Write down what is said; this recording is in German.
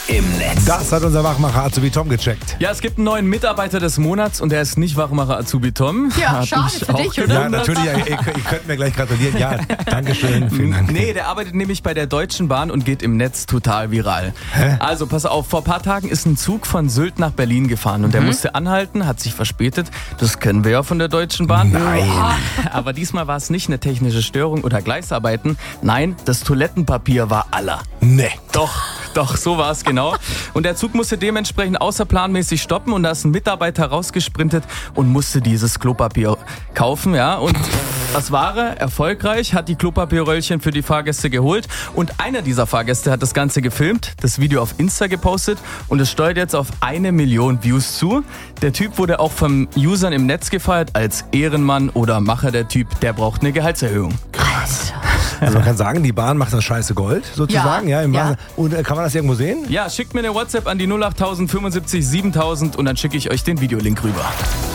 im Netz. Das hat unser Wachmacher Azubi Tom gecheckt. Ja, es gibt einen neuen Mitarbeiter des Monats und der ist nicht Wachmacher Azubi Tom. Ja, Hat schade mich für auch dich, oder? gewundert. Ja, natürlich, ihr könnt mir gleich gratulieren. Ja, Dankeschön, vielen Dank. Nee, der arbeitet nämlich bei der Deutschen Bahn und geht im Netz total viral. Hä? Also, pass auf, vor ein paar Tagen ist ein Zug von Sylt nach Berlin gefahren und der musste anhalten, hat sich verspätet. Das kennen wir ja von der Deutschen Bahn. Nein. Aber diesmal war es nicht eine technische Störung oder Gleisarbeiten. Nein, das Toilettenpapier war aller. Nee. Doch, so war es genau. Und der Zug musste dementsprechend außerplanmäßig stoppen und da ist ein Mitarbeiter rausgesprintet und musste dieses Klopapier kaufen, ja. Und was war er? Erfolgreich, hat die Klopapierröllchen für die Fahrgäste geholt und einer dieser Fahrgäste hat das Ganze gefilmt, das Video auf Insta gepostet und es steuert jetzt auf 1 Million Views zu. Der Typ wurde auch von Usern im Netz gefeiert als Ehrenmann oder Macher. Der Typ, der braucht eine Gehaltserhöhung. Also man kann sagen, die Bahn macht das scheiße Gold, sozusagen. Ja, Im ja. Wahnsinn. Und kann man das irgendwo sehen? Ja, schickt mir eine WhatsApp an die 08000 75 7000 und dann schicke ich euch den Videolink rüber.